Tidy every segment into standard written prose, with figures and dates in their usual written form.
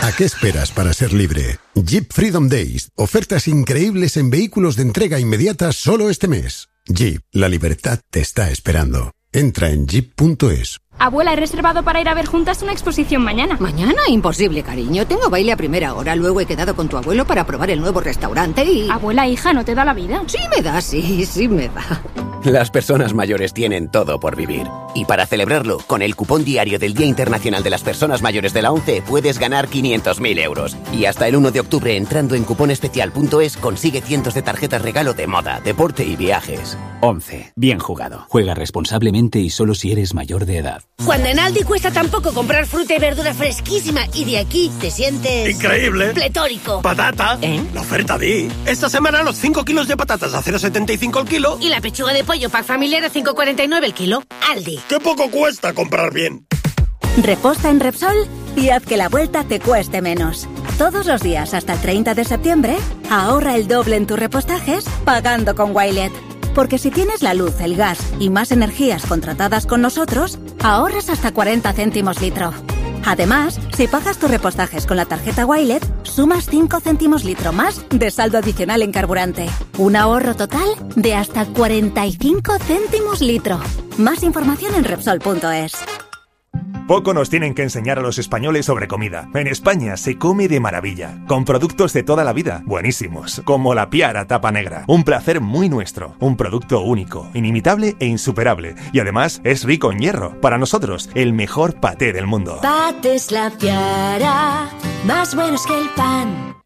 ¿A qué esperas para ser libre? Jeep Freedom Days. Ofertas increíbles en vehículos de entrega inmediata solo este mes. Jeep, la libertad te está esperando. Entra en jeep.es. Abuela, he reservado para ir a ver juntas una exposición mañana. ¿Mañana? Imposible, cariño. Tengo baile a primera hora. Luego he quedado con tu abuelo para probar el nuevo restaurante y... Abuela, hija, ¿no te da la vida? Sí me da, sí me da. Las personas mayores tienen todo por vivir. Y para celebrarlo, con el cupón diario del Día Internacional de las Personas Mayores de la ONCE puedes ganar 500.000 euros. Y hasta el 1 de octubre, entrando en cuponespecial.es, consigue cientos de tarjetas regalo de moda, deporte y viajes. ONCE. Bien jugado. Juega responsablemente y solo si eres mayor de edad. Cuando en Aldi cuesta tan poco comprar fruta y verdura fresquísima y de aquí te sientes... ¡increíble! ¡Pletórico! ¡Patata! La oferta di. Esta semana los 5 kilos de patatas a 0,75 el kilo. Y la pechuga de pollo pack familiar a 5,49 el kilo. Aldi. ¡Qué poco cuesta comprar bien! Reposta en Repsol y haz que la vuelta te cueste menos. Todos los días hasta el 30 de septiembre, ahorra el doble en tus repostajes pagando con Wilet. Porque si tienes la luz, el gas y más energías contratadas con nosotros, ahorras hasta 40 céntimos litro. Además, si pagas tus repostajes con la tarjeta Wilet, sumas 5 céntimos litro más de saldo adicional en carburante. Un ahorro total de hasta 45 céntimos litro. Más información en Repsol.es. Poco nos tienen que enseñar a los españoles sobre comida. En España se come de maravilla, con productos de toda la vida, buenísimos, como la Piara Tapa Negra. Un placer muy nuestro, un producto único, inimitable e insuperable. Y además es rico en hierro. Para nosotros, el mejor paté del mundo. Patés La Piara, más buenos que el pan.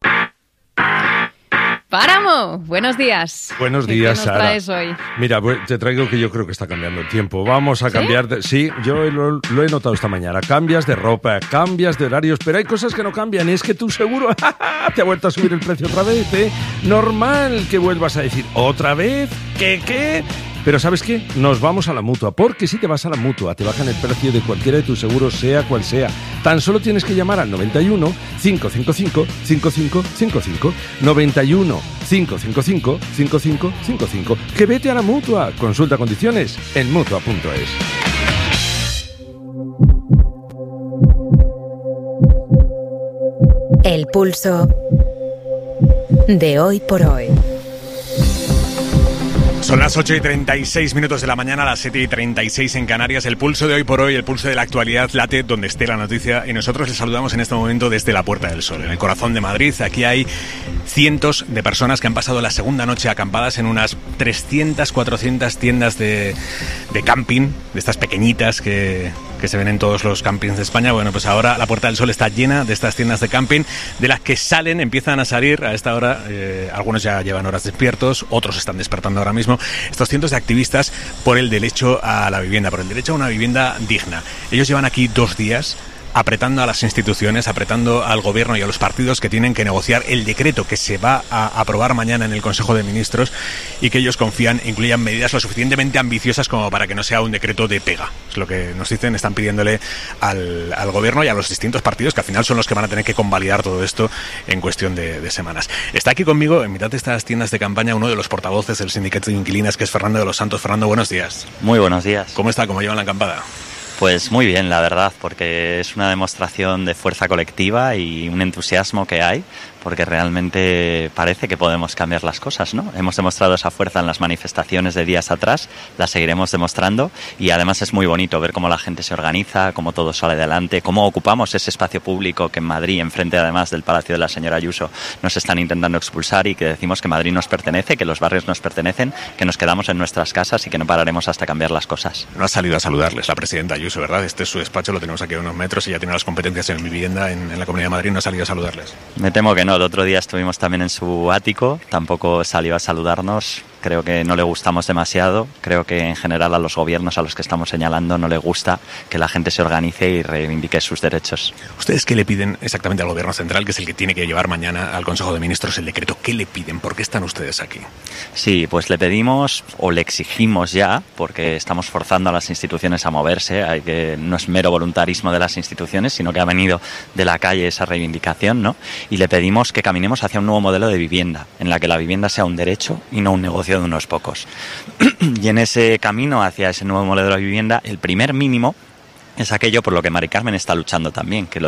¡Páramo! Buenos días. Buenos días, Sara. ¿Qué nos traes hoy? Mira, te traigo que yo creo que está cambiando el tiempo. Vamos a cambiar de... Sí, yo lo he notado esta mañana. Cambias de ropa, cambias de horarios, pero hay cosas que no cambian. Y es que tú seguro te ha vuelto a subir el precio otra vez, ¿eh? Normal que vuelvas a decir, ¿otra vez? ¿Qué? Pero ¿sabes qué? Nos vamos a la Mutua, porque si te vas a la Mutua te bajan el precio de cualquiera de tus seguros, sea cual sea. Tan solo tienes que llamar al 91 555 5555. 91 555 5555. Que vete a la Mutua. Consulta condiciones en Mutua.es. El pulso de hoy por hoy. Son las 8:36 de la mañana, las 7:36 en Canarias. El pulso de hoy por hoy, el pulso de la actualidad late donde esté la noticia. Y nosotros les saludamos en este momento desde la Puerta del Sol, en el corazón de Madrid. Aquí hay cientos de personas que han pasado la segunda noche acampadas en unas 300, 400 tiendas de camping, de estas pequeñitas que se ven en todos los campings de España. Bueno, pues ahora la Puerta del Sol está llena de estas tiendas de camping, de las que empiezan a salir a esta hora. Algunos ya llevan horas despiertos, otros están despertando ahora mismo. Estos cientos de activistas por el derecho a la vivienda, por el derecho a una vivienda digna. Ellos llevan aquí 2 días apretando a las instituciones, apretando al gobierno y a los partidos que tienen que negociar el decreto que se va a aprobar mañana en el Consejo de Ministros y que ellos confían incluyan medidas lo suficientemente ambiciosas como para que no sea un decreto de pega. Es lo que nos dicen, están pidiéndole al gobierno y a los distintos partidos, que al final son los que van a tener que convalidar todo esto en cuestión de semanas. Está aquí conmigo, en mitad de estas tiendas de campaña, uno de los portavoces del sindicato de inquilinas, que es Fernando de los Santos. Fernando, buenos días. Muy buenos días. ¿Cómo está? ¿Cómo llevan la acampada? Pues muy bien, la verdad, porque es una demostración de fuerza colectiva y un entusiasmo que hay, porque realmente parece que podemos cambiar las cosas, ¿no? Hemos demostrado esa fuerza en las manifestaciones de días atrás, la seguiremos demostrando y además es muy bonito ver cómo la gente se organiza, cómo todo sale adelante, cómo ocupamos ese espacio público que en Madrid, enfrente además del Palacio de la señora Ayuso, nos están intentando expulsar y que decimos que Madrid nos pertenece, que los barrios nos pertenecen, que nos quedamos en nuestras casas y que no pararemos hasta cambiar las cosas. No ha salido a saludarles la presidenta Ayuso, ¿verdad? Este es su despacho, lo tenemos aquí a unos metros y ya tiene las competencias en vivienda en la Comunidad de Madrid. No ha salido a saludarles. Me temo que no. El otro día estuvimos también en su ático, tampoco salió a saludarnos. Creo que no le gustamos demasiado. Creo que en general a los gobiernos a los que estamos señalando no les gusta que la gente se organice y reivindique sus derechos. ¿Ustedes qué le piden exactamente al gobierno central, que es el que tiene que llevar mañana al Consejo de Ministros el decreto? ¿Qué le piden? ¿Por qué están ustedes aquí? Sí, pues le pedimos o le exigimos ya, porque estamos forzando a las instituciones a moverse. No es mero voluntarismo de las instituciones, sino que ha venido de la calle esa reivindicación, ¿no? Y le pedimos que caminemos hacia un nuevo modelo de vivienda, en la que la vivienda sea un derecho y no un negocio de unos pocos. Y en ese camino hacia ese nuevo modelo de vivienda, el primer mínimo es aquello por lo que Mari Carmen está luchando también, que